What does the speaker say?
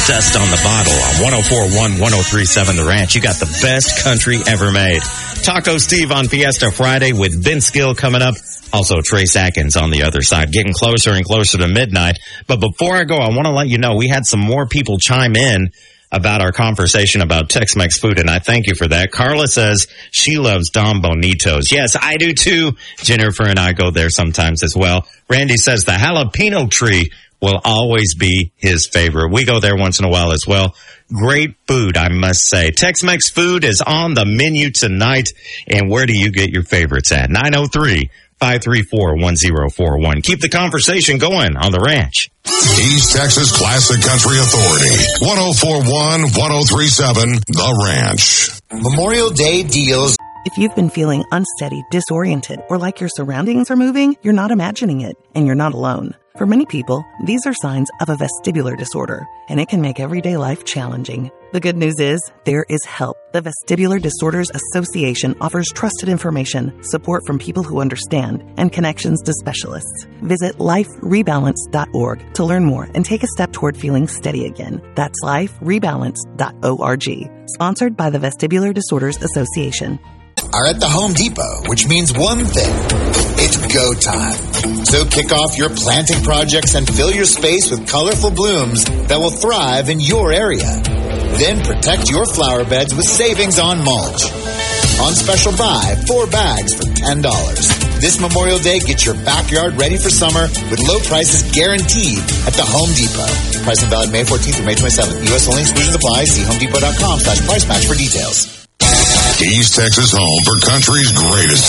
Dust on the Bottle on 104.1, 103.7 The Ranch. You got the best country ever made. Taco Steve on Fiesta Friday with Ben Skill coming up. Also, Trace Atkins on the other side, getting closer and closer to midnight. But before I go, I want to let you know we had some more people chime in about our conversation about Tex-Mex food, and I thank you for that. Carla says she loves Don Bonitos. Yes, I do too. Jennifer and I go there sometimes as well. Randy says the jalapeno tree will always be his favorite. We go there once in a while as well. Great food, I must say. Tex-Mex food is on the menu tonight. And where do you get your favorites at? 903-534-1041. Keep the conversation going on The Ranch. East Texas Classic Country Authority. 104.1, 103.7 The Ranch. Memorial Day deals. If you've been feeling unsteady, disoriented, or like your surroundings are moving, you're not imagining it, and you're not alone. For many people, these are signs of a vestibular disorder, and it can make everyday life challenging. The good news is, there is help. The Vestibular Disorders Association offers trusted information, support from people who understand, and connections to specialists. Visit liferebalance.org to learn more and take a step toward feeling steady again. That's liferebalance.org. Sponsored by the Vestibular Disorders Association. Are at the Home Depot, which means one thing. It's go time. So kick off your planting projects and fill your space with colorful blooms that will thrive in your area. Then protect your flower beds with savings on mulch. On special buy, 4 bags for $10. This Memorial Day, get your backyard ready for summer with low prices guaranteed at the Home Depot. Price and valid May 14th through May 27th. U.S. only, exclusions apply. See homedepot.com/price match for details. East Texas home for country's greatest